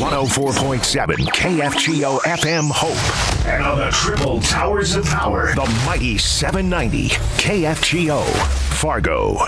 104.7 KFGO FM Hope. And on the triple towers of power, the mighty 790 KFGO Fargo.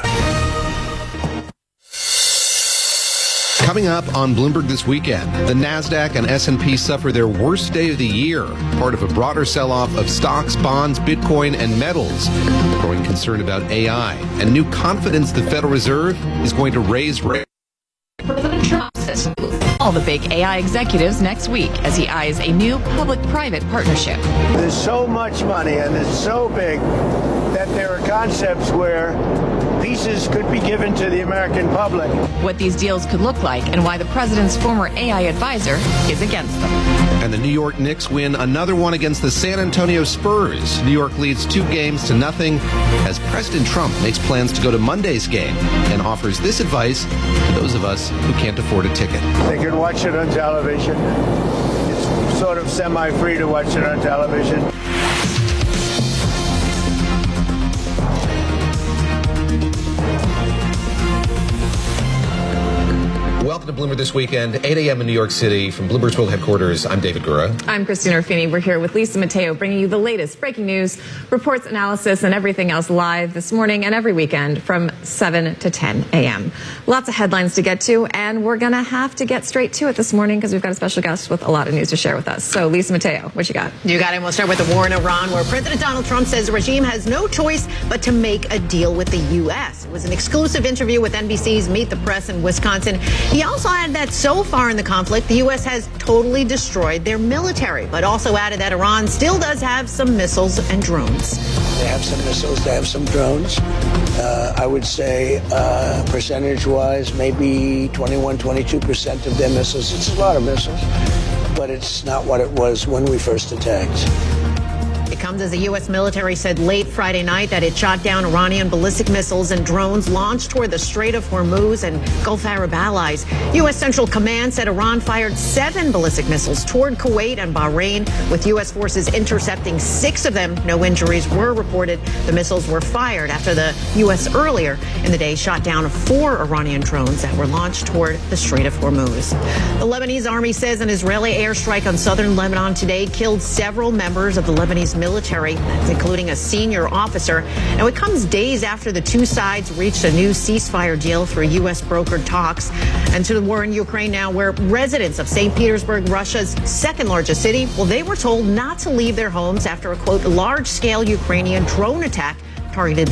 Coming up on Bloomberg this weekend, the NASDAQ and S&P suffer their worst day of the year, part of a broader sell-off of stocks, bonds, Bitcoin, and metals. Growing concern about AI and new confidence the Federal Reserve is going to raise rates. President Trump says all the big AI executives next week as he eyes a new public-private partnership. There's so much money and it's so big that there are concepts where pieces could be given to the American public. What these deals could look like and why the president's former AI advisor is against them. And the New York Knicks win another one against the San Antonio Spurs. New York leads 2-0 as President Trump makes plans to go to Monday's game and offers this advice to those of us who can't afford a ticket. They can watch it on television. It's sort of semi-free to watch it on television. Welcome to Bloomberg This Weekend, 8 a.m. in New York City. From Bloomberg's World Headquarters, I'm David Gura. I'm Christina Ruffini. We're here with Lisa Mateo, bringing you the latest breaking news, reports, analysis, and everything else live this morning and every weekend from 7 to 10 a.m. Lots of headlines to get to, and we're going to have to get straight to it this morning because we've got a special guest with a lot of news to share with us. So, Lisa Mateo, what you got? You got it. We'll start with the war in Iran, where President Donald Trump says the regime has no choice but to make a deal with the U.S. It was an exclusive interview with NBC's Meet the Press in Wisconsin. He also added that so far in the conflict, the U.S. has totally destroyed their military, but also added that Iran still does have some missiles and drones. They have some missiles, they have some drones. I would say percentage-wise, maybe 21-22% of their missiles. It's a lot of missiles, but it's not what it was when we first attacked. It comes as the U.S. military said late Friday night that it shot down Iranian ballistic missiles and drones launched toward the Strait of Hormuz and Gulf Arab allies. U.S. Central Command said Iran fired 7 ballistic missiles toward Kuwait and Bahrain, with U.S. forces intercepting 6 of them. No injuries were reported. The missiles were fired after the U.S. earlier in the day shot down 4 Iranian drones that were launched toward the Strait of Hormuz. The Lebanese army says an Israeli airstrike on southern Lebanon today killed several members of the Lebanese military, including a senior officer. Now, it comes days after the two sides reached a new ceasefire deal through U.S. brokered talks. And to the war in Ukraine now, where residents of St. Petersburg, Russia's second largest city, well, they were told not to leave their homes after a, quote, large-scale Ukrainian drone attack targeted